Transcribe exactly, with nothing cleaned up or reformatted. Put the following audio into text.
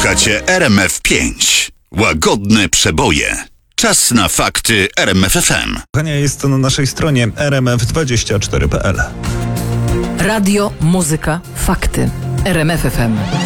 Słuchacie R M F pięć. Łagodne przeboje. Czas na fakty R M F F M. Kochania, jest to na naszej stronie r m f dwadzieścia cztery kropka p l. Radio, muzyka, fakty. R M F F M.